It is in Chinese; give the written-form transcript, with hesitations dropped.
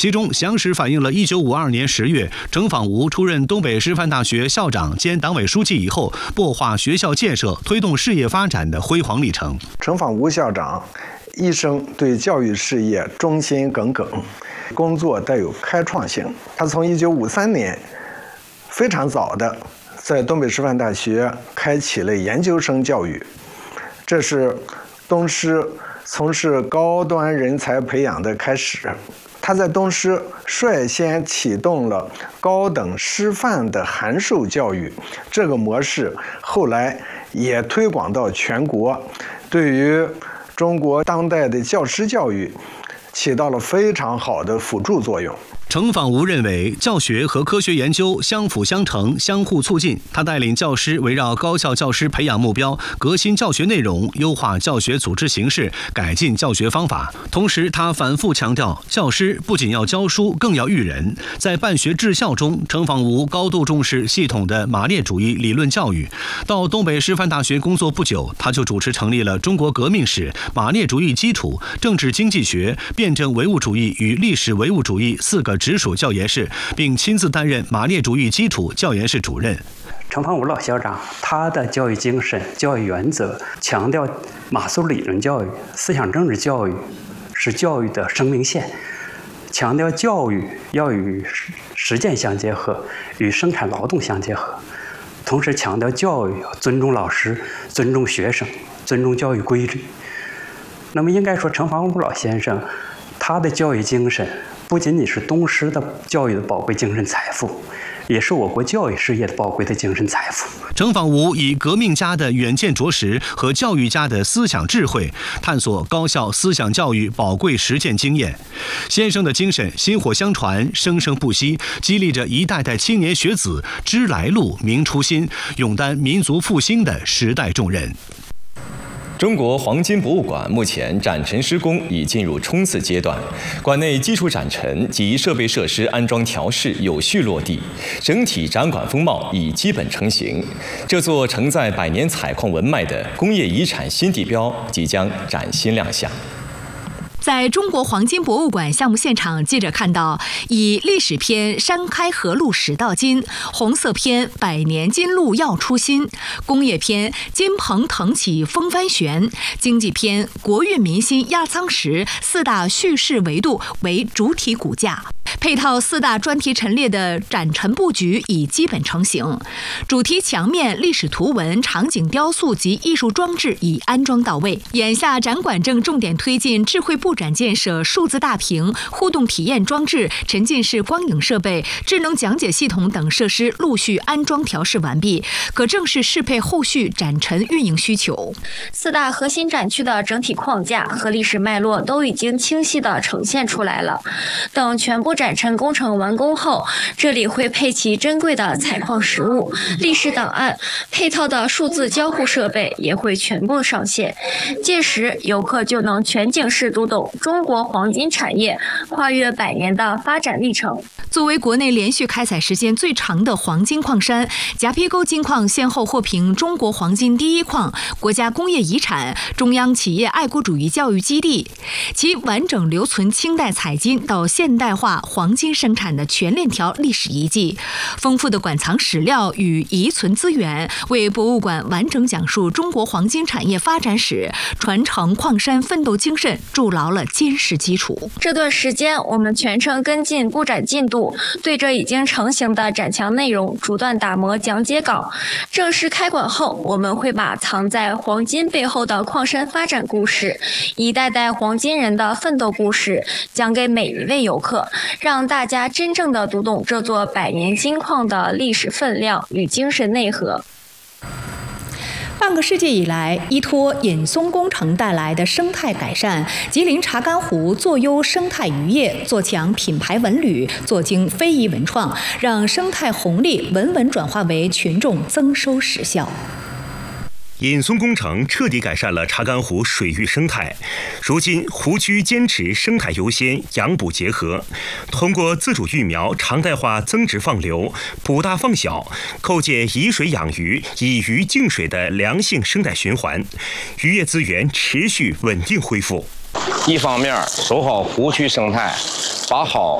其中详实反映了1952年10月程仿吾出任东北师范大学校长兼党委书记以后，擘画学校建设、推动事业发展的辉煌历程。 程仿吾校长一生对教育事业忠心耿耿，工作带有开创性。他从1953年非常早的在东北师范大学开启了研究生教育，这是东师从事高端人才培养的开始。他在东师率先启动了高等师范的函授教育，这个模式后来也推广到全国，对于中国当代的教师教育起到了非常好的辅助作用。 程仿吾认为，教学和科学研究相辅相成、相互促进。他带领教师围绕高校教师培养目标，革新教学内容，优化教学组织形式，改进教学方法。同时，他反复强调，教师不仅要教书，更要育人。在办学治校中，程仿吾高度重视系统的马列主义理论教育。到东北师范大学工作不久，他就主持成立了中国革命史、马列主义基础、政治经济学、辩证唯物主义与历史唯物主义4个直属教研室，并亲自担任马列主义基础教研室主任。 程仿吾老校长，他的教育精神、教育原则强调马苏理论教育、思想政治教育是教育的生命线，强调教育要与实践相结合，与生产劳动相结合，同时强调教育要尊重老师、尊重学生、尊重教育规律。那么应该说，程仿吾老先生他的教育精神不仅仅是东师的教育的宝贵精神财富，也是我国教育事业的宝贵的精神财富。 程仿吾以革命家的远见卓识和教育家的思想智慧，探索高校思想教育宝贵实践经验。先生的精神薪火相传，生生不息，激励着一代代青年学子知来路、明初心，勇担民族复兴的时代重任。 中国黄金博物馆目前展陈施工已进入冲刺阶段，馆内基础展陈及设备设施安装调试有序落地，整体展馆风貌已基本成型。这座承载百年采矿文脉的工业遗产新地标即将崭新亮相。 在中国黄金博物馆项目现场，记者看到以历史篇山开河路始到金、红色篇百年金路要出新、工业篇金鹏腾起风帆旋、经济篇国运民心压舱石4大叙事维度为主体骨架。配套4大专题陈列的展陈布局已基本成型，主题墙面历史图文、场景雕塑及艺术装置已安装到位。眼下展馆正重点推进智慧布展建设、数字大屏、互动体验装置、沉浸式光影设备、智能讲解系统等设施陆续安装调试完毕，可正式适配后续展陈运营需求。 4大核心展区的整体框架和历史脉络都已经清晰地呈现出来了。等全部展陈工程完工后，这里会配齐珍贵的采矿实物、历史档案，配套的数字交互设备也会全部上线。届时，游客就能全景式读懂中国黄金产业跨越100年的发展历程。 作为国内连续开采时间最长的黄金矿山，夹皮沟金矿先后获评中国黄金第一矿、国家工业遗产、中央企业爱国主义教育基地，其完整留存清代采金到现代化黄金生产的全链条历史遗迹，丰富的馆藏史料与遗存资源，为博物馆完整讲述中国黄金产业发展史、传承矿山奋斗精神筑牢了坚实基础。 这段时间，我们全程跟进布展进度，对着已经成型的展墙内容不断打磨讲解稿。正式开馆后，我们会把藏在黄金背后的矿山发展故事、一代代黄金人的奋斗故事讲给每一位游客，让大家真正的读懂这座100年金矿的历史分量与精神内核。 半个世纪以来，依托引松工程带来的生态改善，吉林查干湖做优生态渔业，做强品牌文旅，做精非遗文创，让生态红利稳稳转化为群众增收实效。 引松工程彻底改善了查干湖水域生态。如今，湖区坚持生态优先、养补结合，通过自主育苗、常态化增殖放流、捕大放小，构建以水养鱼、以鱼净水的良性生态循环，渔业资源持续稳定恢复。 一方面守好湖区生态，把好